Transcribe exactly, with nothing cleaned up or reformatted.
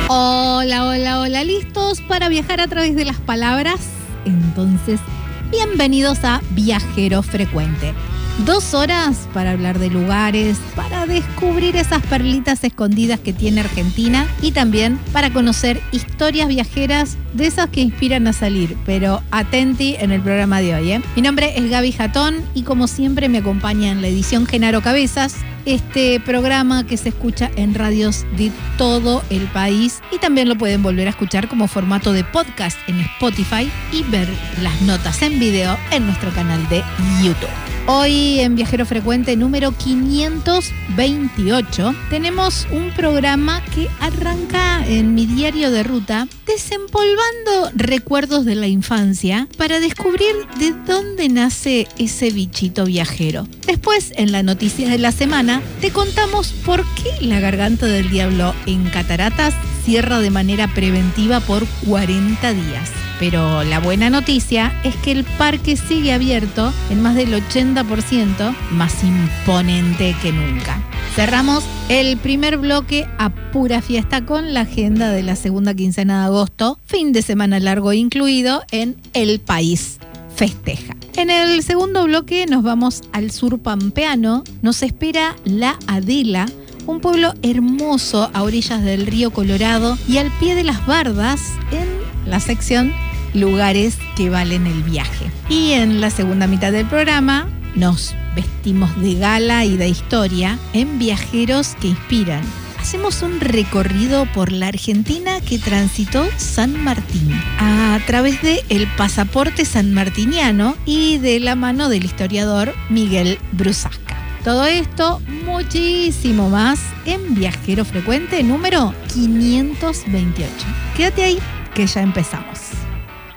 Hola, hola, hola, ¿listos para viajar a través de las palabras? Entonces, bienvenidos a Viajero Frecuente. Dos horas para hablar de lugares, para descubrir esas perlitas escondidas que tiene Argentina y también para conocer historias viajeras de esas que inspiran a salir. Pero atenti en el programa de hoy, ¿eh? Mi nombre es Gaby Jatón y como siempre me acompaña en la edición Genaro Cabezas, este programa que se escucha en radios de todo el país y también lo pueden volver a escuchar como formato de podcast en Spotify y ver las notas en video en nuestro canal de YouTube. Hoy en Viajero Frecuente número quinientos veintiocho tenemos un programa que arranca en mi diario de ruta desempolvando recuerdos de la infancia para descubrir de dónde nace ese bichito viajero. Después, en la noticia de la semana, te contamos por qué la Garganta del Diablo en Cataratas cierra de manera preventiva por cuarenta días. Pero la buena noticia es que el parque sigue abierto en más del ochenta por ciento, más imponente que nunca. Cerramos el primer bloque a pura fiesta con la agenda de la segunda quincena de agosto, fin de semana largo incluido en El País Festeja. En el segundo bloque nos vamos al sur pampeano, nos espera La Adela, un pueblo hermoso a orillas del río Colorado y al pie de las bardas en la sección Lugares que valen el viaje. Y en la segunda mitad del programa nos vestimos de gala y de historia en Viajeros que Inspiran. Hacemos un recorrido por la Argentina que transitó San Martín a través de el pasaporte sanmartiniano y de la mano del historiador Miguel Brusasca. Todo esto, muchísimo más en Viajero Frecuente número quinientos veintiocho. Quédate ahí que ya empezamos.